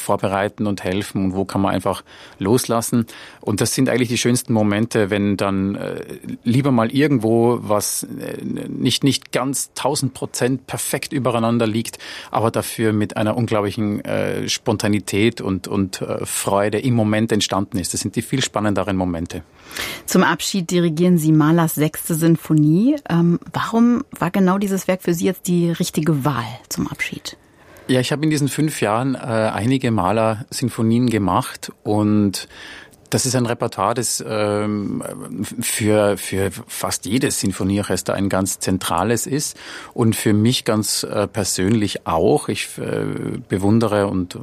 vorbereiten und helfen und wo kann man einfach loslassen. Und das sind eigentlich die schönsten Momente, wenn dann lieber mal irgendwo was nicht ganz 1000% perfekt übereinander liegt, aber dafür mit einer unglaublichen Spontanität und Freude im Moment entstanden ist. Das sind die viel spannenderen Momente. Zum Abschied dirigieren Sie Mahlers 6. Sinfonie. Warum war genau dieses Werk für Sie jetzt die richtige Wahl zum Abschied? Ja, ich habe in diesen 5 Jahren einige Mahler-Sinfonien gemacht und das ist ein Repertoire, das für fast jedes Sinfonieorchester ein ganz zentrales ist und für mich ganz persönlich auch. Ich bewundere und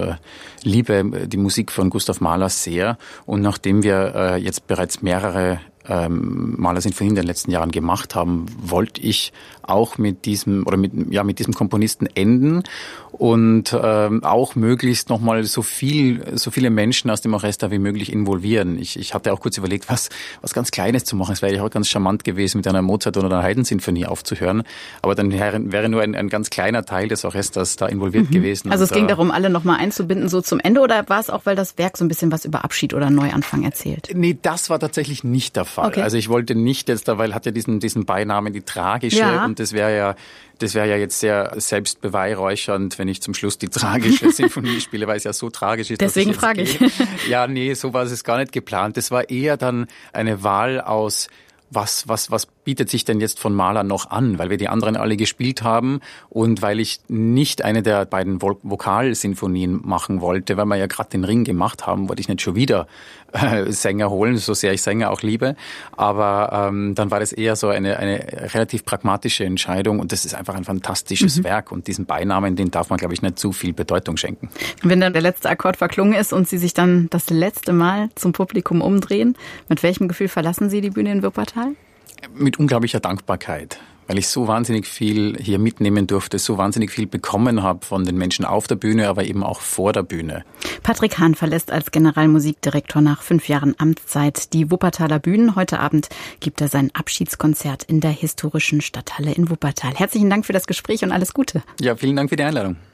liebe die Musik von Gustav Mahler sehr. Und nachdem wir jetzt bereits mehrere Mahler-Sinfonien in den letzten Jahren gemacht haben, wollte ich auch mit diesem Komponisten enden und auch möglichst nochmal so viele Menschen aus dem Orchester wie möglich involvieren. Ich hatte auch kurz überlegt, was ganz Kleines zu machen. Es wäre ja auch ganz charmant gewesen, mit einer Mozart- oder einer Haydn-Sinfonie aufzuhören. Aber dann wäre nur ein ganz kleiner Teil des Orchesters da involviert gewesen. Also es ging darum, alle nochmal einzubinden, so zum Ende, oder war es auch, weil das Werk so ein bisschen was über Abschied oder Neuanfang erzählt? Nee, das war tatsächlich nicht der Fall. Okay. Also ich wollte nicht jetzt, weil hat ja diesen Beinamen die Tragische und das wäre ja jetzt sehr selbstbeweihräuchernd, wenn ich zum Schluss die tragische Sinfonie spiele, weil es ja so tragisch ist. Deswegen frage ich. Ja, nee, so war es gar nicht geplant. Das war eher dann eine Wahl aus was bietet sich denn jetzt von Mahler noch an, weil wir die anderen alle gespielt haben und weil ich nicht eine der beiden Vokalsinfonien machen wollte, weil wir ja gerade den Ring gemacht haben, wollte ich nicht schon wieder Sänger holen, so sehr ich Sänger auch liebe. Aber dann war das eher so eine relativ pragmatische Entscheidung und das ist einfach ein fantastisches Werk und diesen Beinamen, den darf man, glaube ich, nicht zu viel Bedeutung schenken. Wenn dann der letzte Akkord verklungen ist und Sie sich dann das letzte Mal zum Publikum umdrehen, mit welchem Gefühl verlassen Sie die Bühne in Wuppertal? Mit unglaublicher Dankbarkeit, weil ich so wahnsinnig viel hier mitnehmen durfte, so wahnsinnig viel bekommen habe von den Menschen auf der Bühne, aber eben auch vor der Bühne. Patrick Hahn verlässt als Generalmusikdirektor nach 5 Jahren Amtszeit die Wuppertaler Bühnen. Heute Abend gibt er sein Abschiedskonzert in der historischen Stadthalle in Wuppertal. Herzlichen Dank für das Gespräch und alles Gute. Ja, vielen Dank für die Einladung.